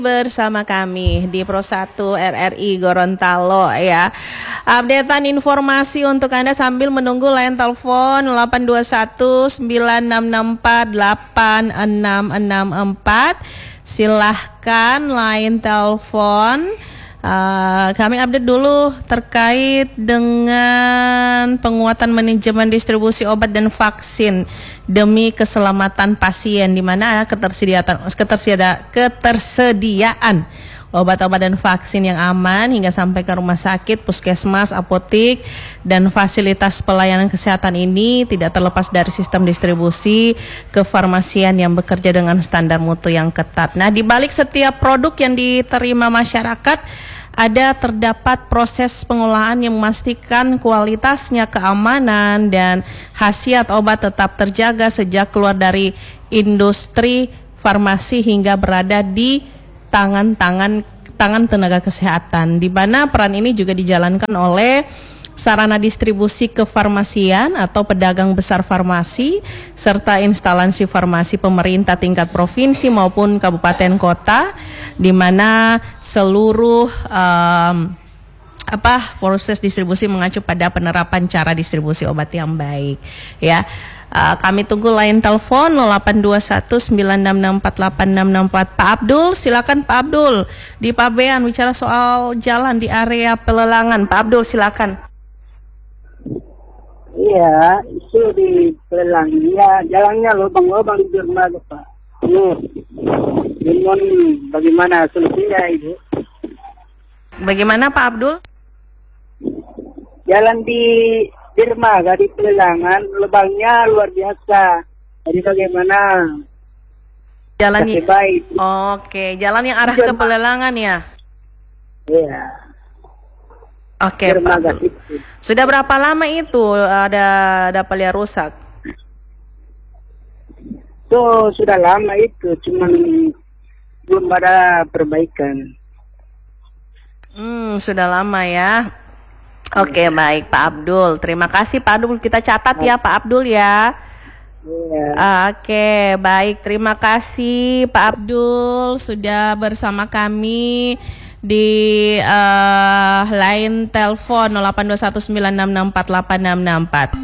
Bersama kami di Pro 1 RRI Gorontalo ya. Updatean informasi untuk Anda sambil menunggu line telepon 821 9664 8664. Silahkan line telepon. Kami update dulu terkait dengan penguatan manajemen distribusi obat dan vaksin demi keselamatan pasien, di mana ketersediaan obat-obat dan vaksin yang aman hingga sampai ke rumah sakit, puskesmas, apotik, dan fasilitas pelayanan kesehatan ini tidak terlepas dari sistem distribusi kefarmasian yang bekerja dengan standar mutu yang ketat. Nah, di balik setiap produk yang diterima masyarakat, terdapat proses pengolahan yang memastikan kualitasnya, keamanan, dan khasiat obat tetap terjaga sejak keluar dari industri farmasi hingga berada di tangan tenaga kesehatan, di mana peran ini juga dijalankan oleh sarana distribusi kefarmasian atau pedagang besar farmasi serta instansi farmasi pemerintah tingkat provinsi maupun kabupaten kota, di mana seluruh proses distribusi mengacu pada penerapan cara distribusi obat yang baik ya. Kami tunggu line telepon 082196648664. Pak Abdul, silakan Pak Abdul di Pabean bicara soal jalan di area Pelelangan. Pak Abdul, silakan. Iya, itu di Pelelangan. Ya, jalannya lubang-lubang di dermaga, Pak. Bingung bagaimana solusinya itu? Bagaimana Pak Abdul? Jalan di dermaga di Pelelangan, lubangnya luar biasa. Jadi bagaimana? Jalan baik. Oke, jalan yang arah ke Pelelangan ya? Iya. Oke, Pak Abdul. Sudah berapa lama itu ada palia rusak? Itu sudah lama itu, cuman belum ada perbaikan. Sudah lama ya. Oke, baik Pak Abdul. Terima kasih Pak Abdul. Kita catat ya Pak Abdul ya. Oke, baik. Terima kasih Pak Abdul sudah bersama kami di line telepon 082196648664.